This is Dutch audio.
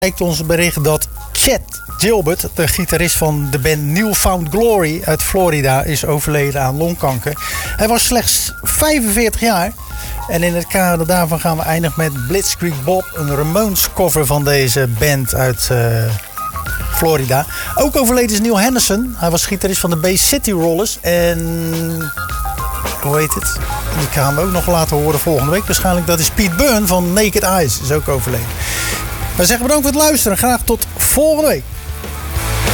bereikt ons bericht dat Chet Gilbert, de gitarist van de band Newfound Glory uit Florida, is overleden aan longkanker. Hij was slechts 45 jaar. En in het kader daarvan gaan we eindigen met Blitzkrieg Bob, een Ramones cover van deze band uit Florida. Ook overleden is Neil Henderson. Hij was gitarist van de Bay City Rollers. En hoe heet het? Die gaan we ook nog laten horen volgende week waarschijnlijk. Dat is Pete Byrne van Naked Eyes. Is ook overleden. Wij zeggen bedankt voor het luisteren. Graag tot volgende week.